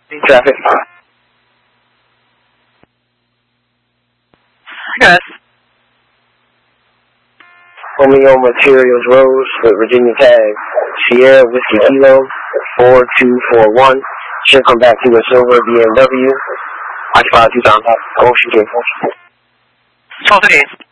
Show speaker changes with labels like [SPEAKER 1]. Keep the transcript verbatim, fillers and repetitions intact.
[SPEAKER 1] Traffic.
[SPEAKER 2] Yes.
[SPEAKER 1] Romeo Materials Rose with Virginia tag. Sierra Whiskey Kilo four two four one. Should come back to a silver B M W. Occupied two thousand. Ocean King.
[SPEAKER 2] twelve days.